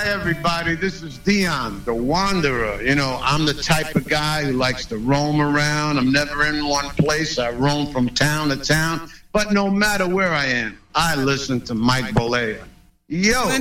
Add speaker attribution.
Speaker 1: everybody. This is Dion, the Wanderer. You know, I'm the type of guy who likes to roam around. I'm never in one place. I roam from town to town. But no matter where I am, I listen to Mike Bolea. Yo!